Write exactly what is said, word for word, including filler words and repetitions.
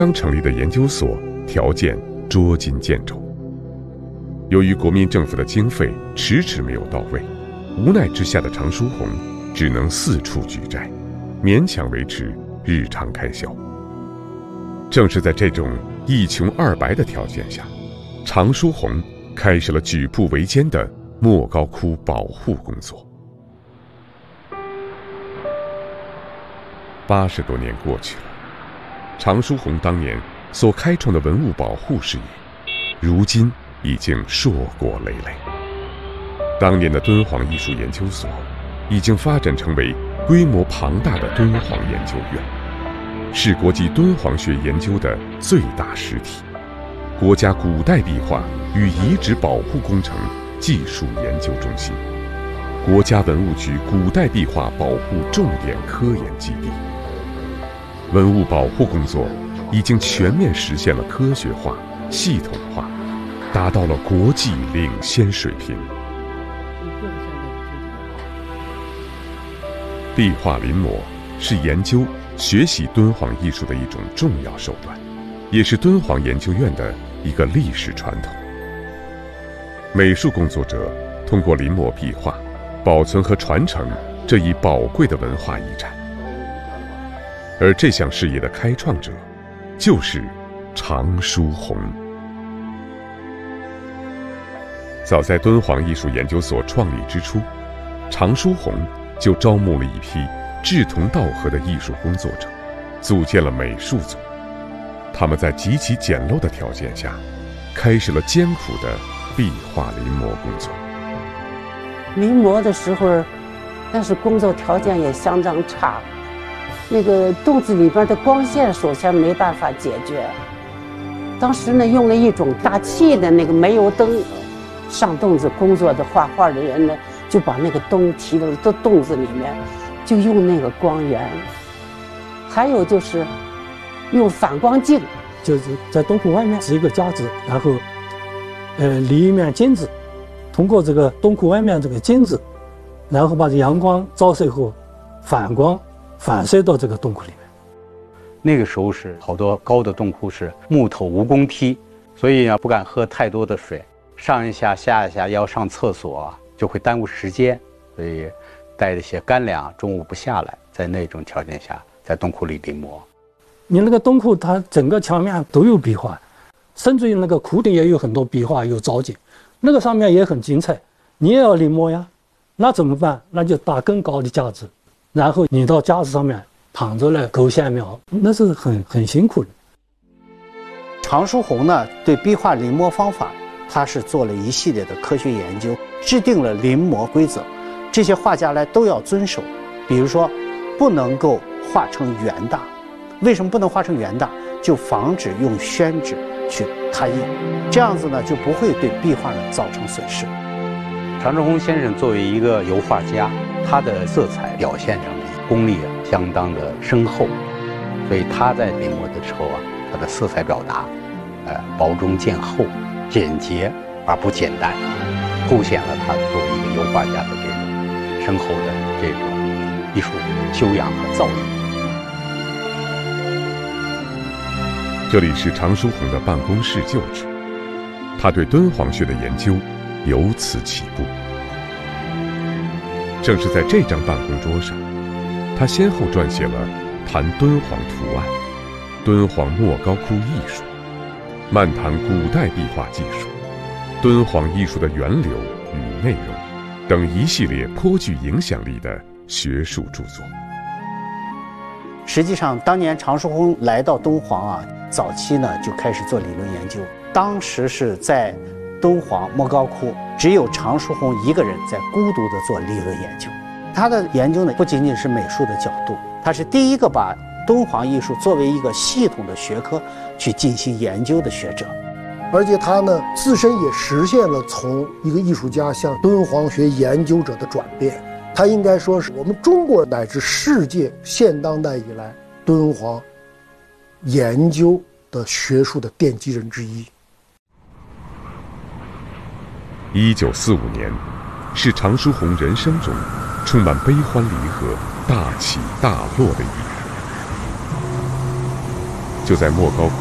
刚成立的研究所条件捉襟见肘。由于国民政府的经费迟迟没有到位，无奈之下的常书鸿只能四处举债，勉强维持日常开销。正是在这种一穷二白的条件下，常书鸿开始了举步维艰的莫高窟保护工作。八十多年过去了，常书鸿当年所开创的文物保护事业，如今已经硕果累累。当年的敦煌艺术研究所已经发展成为规模庞大的敦煌研究院，是国际敦煌学研究的最大实体，国家古代壁画与遗址保护工程技术研究中心，国家文物局古代壁画保护重点科研基地。文物保护工作已经全面实现了科学化、系统化，达到了国际领先水平。壁画临摹是研究、学习敦煌艺术的一种重要手段，也是敦煌研究院的一个历史传统。美术工作者通过临摹壁画，保存和传承这一宝贵的文化遗产。而这项事业的开创者，就是常书鸿。早在敦煌艺术研究所创立之初，常书鸿就招募了一批志同道合的艺术工作者，组建了美术组。他们在极其简陋的条件下，开始了艰苦的壁画临摹工作。 临摹的时候，但是工作条件也相当差，那个洞子里边的光线首先没办法解决。当时呢，用了一种大气的那个煤油灯，上洞子工作的画画的人呢，就把那个灯提到到洞子里面，就用那个光源。还有就是用反光镜， 就是在洞窟外面是一个夹子，然后呃立一面镜子，通过这个洞窟外面这个镜子，然后把这阳光照射后，反光反射到这个洞窟里面。 那个时候是好多高的洞窟是木头蜈蚣梯，所以啊不敢喝太多的水，上一下下一下要上厕所就会耽误时间，所以带着些干粮，中午不下来，在那种条件下在洞窟里临摹。 你那个洞窟它整个墙面都有壁画，甚至于那个窟顶也有很多壁画，有藻井，那个上面也很精彩，你也要临摹呀。那怎么办？那就搭更高的架子，然后你到架子上面躺着来勾线描，那是很很辛苦的。 常书鸿呢，对壁画临摹方法，他是做了一系列的科学研究，制定了临摹规则，这些画家来都要遵守。比如说，不能够画成圆大，为什么不能画成圆大？就防止用宣纸去拓印，这样子呢就不会对壁画呢造成损失。 常书鸿先生作为一个油画家，他的色彩表现上的功力啊相当的深厚，所以他在临摹的时候啊，他的色彩表达，呃，薄中见厚，简洁而不简单，凸显了他作为一个油画家的这种深厚的这种艺术修养和造诣。 这里是常书鸿的办公室旧址，他对敦煌学的研究由此起步。正是在这张办公桌上，他先后撰写了《谈敦煌图案》《敦煌莫高窟艺术》《漫谈古代壁画技术》《敦煌艺术的源流与内容》等一系列颇具影响力的学术著作。 实际上，当年常书鸿来到敦煌啊，早期呢就开始做理论研究。当时是在敦煌莫高窟，只有常书鸿一个人在孤独地做理论研究。他的研究呢，不仅仅是美术的角度，他是第一个把敦煌艺术作为一个系统的学科去进行研究的学者。 而且他呢，自身也实现了从一个艺术家向敦煌学研究者的转变。他应该说是我们中国乃至世界现当代以来敦煌研究的学术的奠基人之一。 一九四五年，是常书鸿人生中充满悲欢离合、大起大落的一年。 就在莫高窟